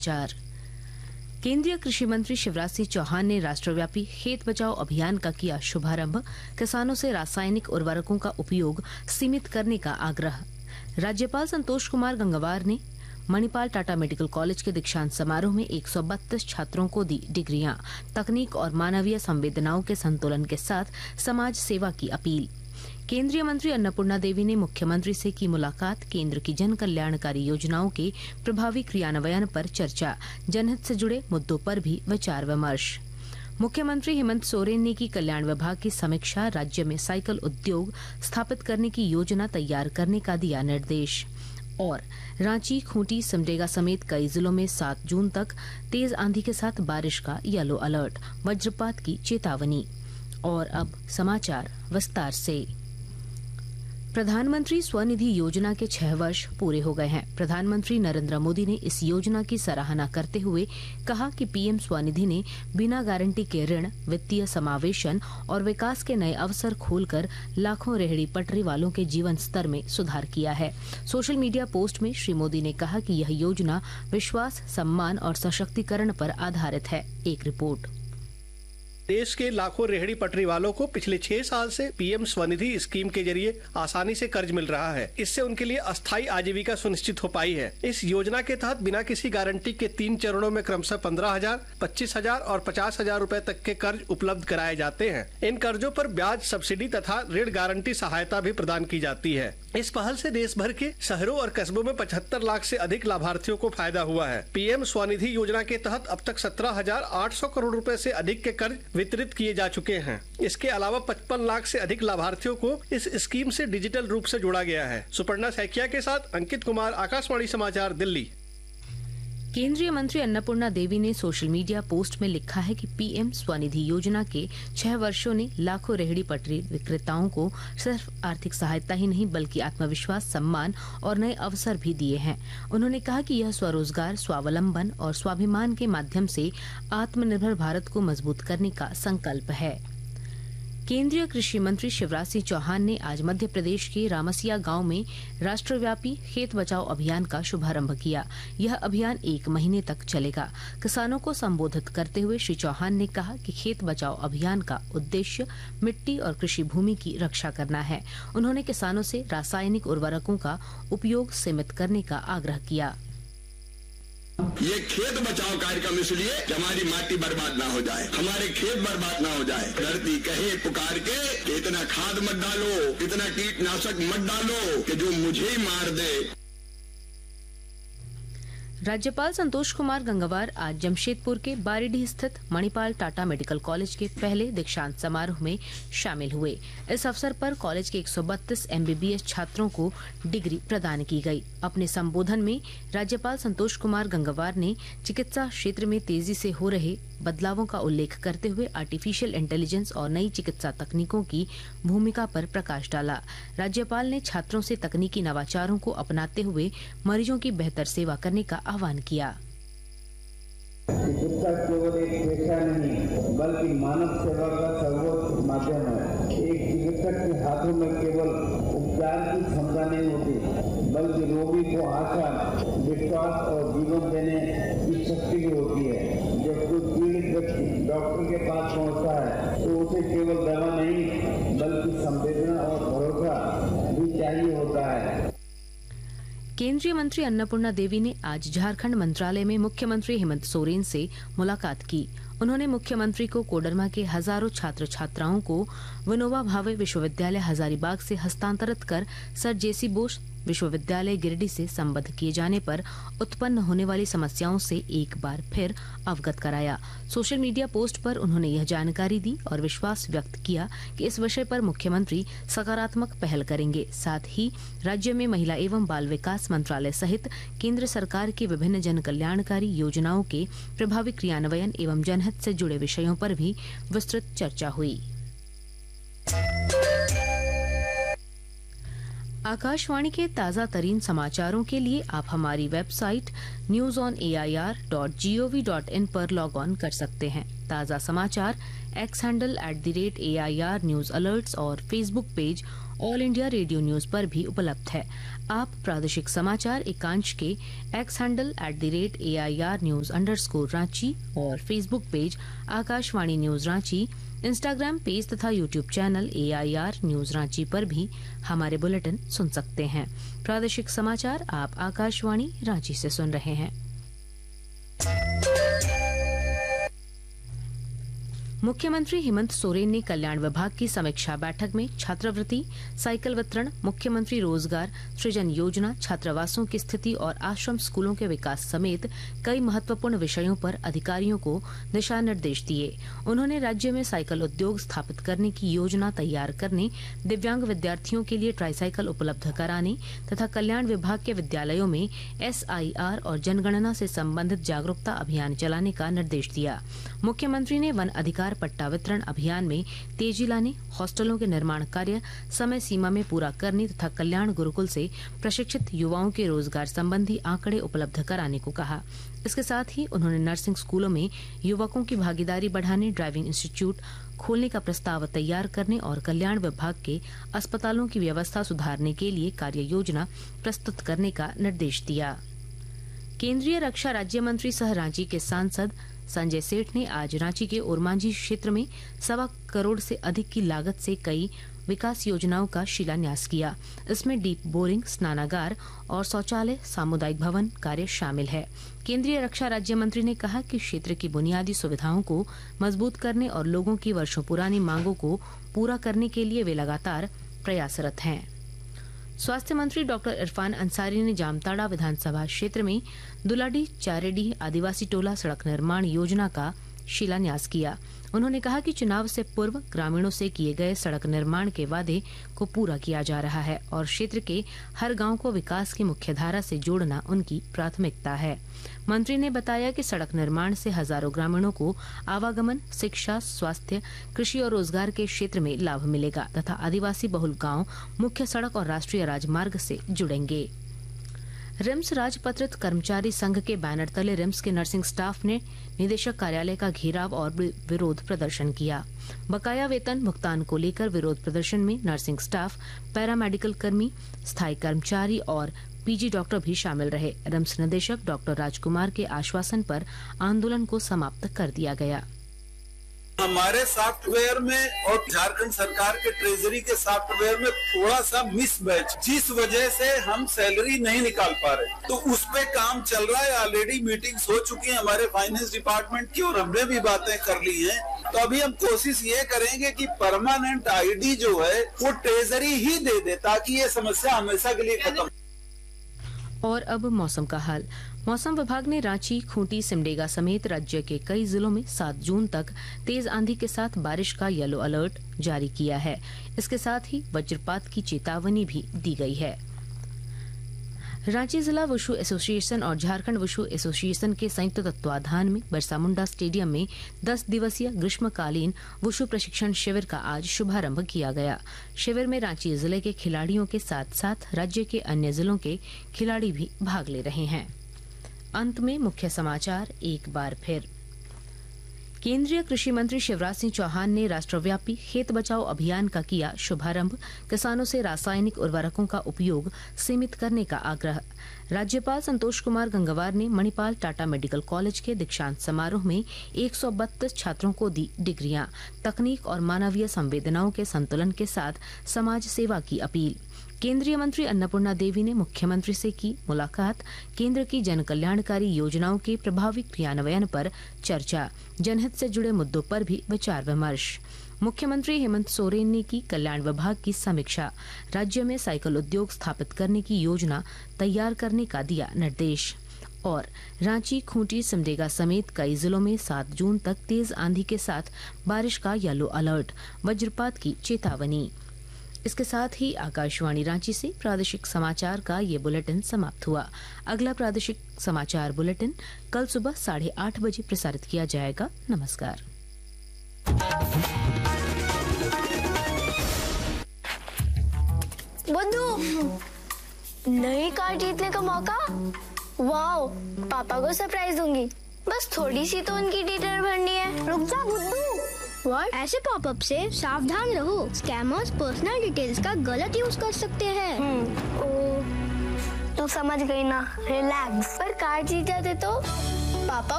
चार। केंद्रीय कृषि मंत्री शिवराज सिंह चौहान ने राष्ट्रव्यापी खेत बचाओ अभियान का किया शुभारंभ। किसानों से रासायनिक उर्वरकों का उपयोग सीमित करने का आग्रह। राज्यपाल संतोष कुमार गंगवार ने मणिपाल टाटा मेडिकल कॉलेज के दीक्षांत समारोह में 132 छात्रों को दी डिग्रियां। तकनीक और मानवीय संवेदनाओं के संतुलन के साथ समाज सेवा की अपील। केंद्रीय मंत्री अन्नपूर्णा देवी ने मुख्यमंत्री से की मुलाकात। केंद्र की जन कल्याणकारी योजनाओं के प्रभावी क्रियान्वयन पर चर्चा। जनहित से जुड़े मुद्दों पर भी विचार विमर्श। मुख्यमंत्री हेमंत सोरेन ने की कल्याण विभाग की समीक्षा। राज्य में साइकिल उद्योग स्थापित करने की योजना तैयार करने का दिया निर्देश। और रांची, खूंटी, सिमडेगा समेत कई जिलों में 7 जून तक तेज आंधी के साथ बारिश का येलो अलर्ट, वज्रपात की चेतावनी। और अब समाचार विस्तार से। प्रधानमंत्री स्वनिधि योजना के 6 वर्ष पूरे हो गए हैं। प्रधानमंत्री नरेंद्र मोदी ने इस योजना की सराहना करते हुए कहा कि पीएम स्वनिधि ने बिना गारंटी के ऋण, वित्तीय समावेशन और विकास के नए अवसर खोलकर लाखों रेहड़ी पटरी वालों के जीवन स्तर में सुधार किया है। सोशल मीडिया पोस्ट में श्री मोदी ने कहा कि यह योजना विश्वास, सम्मान और सशक्तिकरण पर आधारित है। एक रिपोर्ट। देश के लाखों रेहड़ी पटरी वालों को पिछले 6 साल से पीएम स्वनिधि स्कीम के जरिए आसानी से कर्ज मिल रहा है। इससे उनके लिए अस्थायी आजीविका सुनिश्चित हो पाई है। इस योजना के तहत बिना किसी गारंटी के 3 चरणों में क्रमशः 15,000, 25,000 और 50,000 रूपए तक के कर्ज उपलब्ध कराए जाते हैं। इन कर्जों पर ब्याज सब्सिडी तथा ऋण गारंटी सहायता भी प्रदान की जाती है। इस पहल से देश भर के शहरों और कस्बों में 75 लाख से अधिक लाभार्थियों को फायदा हुआ है। पीएम स्वनिधि योजना के तहत अब तक 17,800 करोड़ रुपए से अधिक के कर्ज वितरित किए जा चुके हैं। इसके अलावा 55 लाख से अधिक लाभार्थियों को इस स्कीम से डिजिटल रूप से जोड़ा गया है। सुपर्णा सैकिया के साथ अंकित कुमार, आकाशवाणी समाचार, दिल्ली। केंद्रीय मंत्री अन्नपूर्णा देवी ने सोशल मीडिया पोस्ट में लिखा है कि पीएम स्वनिधि योजना के 6 वर्षों ने लाखों रेहड़ी पटरी विक्रेताओं को सिर्फ आर्थिक सहायता ही नहीं बल्कि आत्मविश्वास, सम्मान और नए अवसर भी दिए हैं। उन्होंने कहा कि यह स्वरोजगार, स्वावलंबन और स्वाभिमान के माध्यम से आत्मनिर्भर भारत को मजबूत करने का संकल्प है। केंद्रीय कृषि मंत्री शिवराज सिंह चौहान ने आज मध्य प्रदेश के रामसिया गांव में राष्ट्रव्यापी खेत बचाओ अभियान का शुभारंभ किया। यह अभियान 1 महीने तक चलेगा। किसानों को संबोधित करते हुए श्री चौहान ने कहा कि खेत बचाओ अभियान का उद्देश्य मिट्टी और कृषि भूमि की रक्षा करना है। उन्होंने किसानों से रासायनिक उर्वरकों का उपयोग सीमित करने का आग्रह किया। ये खेत बचाओ कार्यक्रम इसलिए कि हमारी माटी बर्बाद ना हो जाए, हमारे खेत बर्बाद ना हो जाए। धरती कहे पुकार के कि इतना खाद मत डालो, इतना कीटनाशक मत डालो कि जो मुझे ही मार दे। राज्यपाल संतोष कुमार गंगवार आज जमशेदपुर के बारीडीह स्थित मणिपाल टाटा मेडिकल कॉलेज के पहले दीक्षांत समारोह में शामिल हुए। इस अवसर पर कॉलेज के 132 एमबीबीएस छात्रों को डिग्री प्रदान की गई। अपने संबोधन में राज्यपाल संतोष कुमार गंगवार ने चिकित्सा क्षेत्र में तेजी से हो रहे बदलावों का उल्लेख करते हुए आर्टिफिशियल इंटेलिजेंस और नई चिकित्सा तकनीकों की भूमिका पर प्रकाश डाला। राज्यपाल ने छात्रों से तकनीकी नवाचारों को अपनाते हुए मरीजों की बेहतर सेवा करने का आह्वान किया। चिकित्सा केवल एक पेशा नहीं बल्कि मानव सेवा का सर्वोच्च माध्यम है। एक चिकित्सक के हाथों में केवल उपचार की क्षमता नहीं होती बल्कि रोगी को आशा, विश्वास और जीवन देने की शक्ति भी होती है। जब कोई पीड़ित व्यक्ति डॉक्टर के पास पहुंचता है तो उसे केवल दवा नहीं बल्कि संवेदना और भरोसा भी चाहिए होता है। केंद्रीय मंत्री अन्नपूर्णा देवी ने आज झारखंड मंत्रालय में मुख्यमंत्री हेमंत सोरेन से मुलाकात की। उन्होंने मुख्यमंत्री को कोडरमा के हजारों छात्र छात्राओं को विनोबा भावे विश्वविद्यालय हजारीबाग से हस्तांतरित कर सर जेसी बोस विश्वविद्यालय गिरिडीह से संबद्ध किए जाने पर उत्पन्न होने वाली समस्याओं से एक बार फिर अवगत कराया। सोशल मीडिया पोस्ट पर उन्होंने यह जानकारी दी और विश्वास व्यक्त किया कि इस विषय पर मुख्यमंत्री सकारात्मक पहल करेंगे। साथ ही राज्य में महिला एवं बाल विकास मंत्रालय सहित केंद्र सरकार की विभिन्न जन कल्याणकारी योजनाओं के प्रभावी क्रियान्वयन एवं जनहित से जुड़े विषयों पर भी विस्तृत चर्चा हुई। आकाशवाणी के ताजा तरीन समाचारों के लिए आप हमारी वेबसाइट newsonair.gov.in पर लॉग ऑन कर सकते हैं। ताजा समाचार x handle @AIR news alerts और Facebook page all India radio news पर भी उपलब्ध है। आप प्रादेशिक समाचार एकांश के x handle @AIR news _Ranchi और Facebook page Akashvani news Ranchi, Instagram page तथा YouTube channel AIR news Ranchi पर भी हमारे बुलेटिन सुन सकते हैं। प्रादेशिक समाचार आप आकाशवाणी रांची से सुन रहे हैं। मुख्यमंत्री हेमंत सोरेन ने कल्याण विभाग की समीक्षा बैठक में छात्रवृत्ति, साइकिल वितरण, मुख्यमंत्री रोजगार सृजन योजना, छात्रावासों की स्थिति और आश्रम स्कूलों के विकास समेत कई महत्वपूर्ण विषयों पर अधिकारियों को दिशा निर्देश दिए। उन्होंने राज्य में साइकिल उद्योग स्थापित करने की योजना तैयार करने, दिव्यांग विद्यार्थियों के लिए ट्राईसाइकिल उपलब्ध कराने तथा कल्याण विभाग के विद्यालयों में SIR और जनगणना से संबंधित जागरूकता अभियान चलाने का निर्देश दिया। मुख्यमंत्री ने वन अधिकार पट्टा वितरण अभियान में तेजी लाने, हॉस्टलों के निर्माण कार्य समय सीमा में पूरा करने तथा कल्याण गुरुकुल से प्रशिक्षित युवाओं के रोजगार संबंधी आंकड़े उपलब्ध कराने को कहा। इसके साथ ही उन्होंने नर्सिंग स्कूलों में युवकों की भागीदारी बढ़ाने, ड्राइविंग इंस्टीट्यूट खोलने का प्रस्ताव तैयार करने और कल्याण विभाग के अस्पतालों की व्यवस्था सुधारने के लिए कार्य योजना प्रस्तुत करने का निर्देश दिया। केंद्रीय रक्षा राज्य मंत्री सह रांची के सांसद संजय सेठ ने आज रांची के ओरमांझी क्षेत्र में 1.25 करोड़ से अधिक की लागत से कई विकास योजनाओं का शिलान्यास किया। इसमें डीप बोरिंग, स्नानागार और शौचालय, सामुदायिक भवन कार्य शामिल है। केंद्रीय रक्षा राज्य मंत्री ने कहा कि क्षेत्र की बुनियादी सुविधाओं को मजबूत करने और लोगों की वर्षों पुरानी मांगों को पूरा करने के लिए वे लगातार प्रयासरत हैं। स्वास्थ्य मंत्री डॉक्टर इरफान अंसारी ने जामताड़ा विधानसभा क्षेत्र में दुलाडी चारेडी आदिवासी टोला सड़क निर्माण योजना का शिलान्यास किया। उन्होंने कहा कि चुनाव से पूर्व ग्रामीणों से किए गए सड़क निर्माण के वादे को पूरा किया जा रहा है और क्षेत्र के हर गांव को विकास की मुख्यधारा से जोड़ना उनकी प्राथमिकता है। मंत्री ने बताया कि सड़क निर्माण से हजारों ग्रामीणों को आवागमन, शिक्षा, स्वास्थ्य, कृषि और रोजगार के क्षेत्र में लाभ मिलेगा तथा आदिवासी बहुल गांव मुख्य सड़क और राष्ट्रीय राजमार्ग से जुड़ेंगे। रिम्स राजपत्रित कर्मचारी संघ के बैनर तले रिम्स के नर्सिंग स्टाफ ने निदेशक कार्यालय का घेराव और विरोध प्रदर्शन किया। बकाया वेतन भुगतान को लेकर विरोध प्रदर्शन में नर्सिंग स्टाफ, पैरामेडिकल कर्मी, स्थायी कर्मचारी और PG डॉक्टर भी शामिल रहे। रिम्स निदेशक डॉक्टर राजकुमार के आश्वासन पर आंदोलन को समाप्त कर दिया गया। हमारे सॉफ्टवेयर में और झारखंड सरकार के ट्रेजरी के सॉफ्टवेयर में थोड़ा सा मिसमैच, जिस वजह से हम सैलरी नहीं निकाल पा रहे, तो उस पे काम चल रहा है। ऑलरेडी मीटिंग्स हो चुकी है हमारे फाइनेंस डिपार्टमेंट की और हमने भी बातें कर ली हैं। तो अभी हम कोशिश ये करेंगे कि परमानेंट ID जो है वो ट्रेजरी ही दे दे ताकि ये समस्या हमेशा के लिए खत्म। और अब मौसम का हाल। मौसम विभाग ने रांची, खूंटी, सिमडेगा समेत राज्य के कई जिलों में 7 जून तक तेज आंधी के साथ बारिश का येलो अलर्ट जारी किया है। इसके साथ ही वज्रपात की चेतावनी भी दी गई है। रांची जिला वुशु एसोसिएशन और झारखंड वुशु एसोसिएशन के संयुक्त तत्वाधान में बिरसा मुंडा स्टेडियम में 10 दिवसीय ग्रीष्मकालीन वुशु प्रशिक्षण शिविर का आज शुभारंभ किया गया। शिविर में रांची जिले के खिलाड़ियों के साथ साथ राज्य के अन्य जिलों के खिलाड़ी भी भाग ले रहे हैं। अंत में मुख्य समाचार एक बार फिर। केंद्रीय कृषि मंत्री शिवराज सिंह चौहान ने राष्ट्रव्यापी खेत बचाओ अभियान का किया शुभारंभ। किसानों से रासायनिक उर्वरकों का उपयोग सीमित करने का आग्रह। राज्यपाल संतोष कुमार गंगवार ने मणिपाल टाटा मेडिकल कॉलेज के दीक्षांत समारोह में 132 छात्रों को दी डिग्रियां। तकनीक और मानवीय संवेदनाओं के संतुलन के साथ समाज सेवा की अपील। केंद्रीय मंत्री अन्नपूर्णा देवी ने मुख्यमंत्री से की मुलाकात। केंद्र की जन कल्याणकारी योजनाओं के प्रभावी क्रियान्वयन पर चर्चा। जनहित से जुड़े मुद्दों पर भी विचार विमर्श। मुख्यमंत्री हेमंत सोरेन ने की कल्याण विभाग की समीक्षा। राज्य में साइकिल उद्योग स्थापित करने की योजना तैयार करने का दिया निर्देश। और रांची, खूंटी, सिमडेगा समेत कई जिलों में 7 जून तक तेज आंधी के साथ बारिश का येलो अलर्ट, वज्रपात की चेतावनी। इसके साथ ही आकाशवाणी रांची से प्रादेशिक समाचार का ये बुलेटिन समाप्त हुआ। अगला प्रादेशिक समाचार बुलेटिन कल सुबह 8:30 बजे प्रसारित किया जाएगा। नमस्कार। बुद्धू, नई कार जीतने का मौका। वाओ, पापा को सरप्राइज दूंगी। बस थोड़ी सी तो उनकी डिटेल भरनी है। रुक जा बुद्धू, What? ऐसे पॉपअप से सावधान रहो। स्कैमर्स पर्सनल डिटेल्स का गलत यूज कर सकते हैं। तो समझ गई ना, रिलैक्स। पर कार्ड जीत जाते तो पापा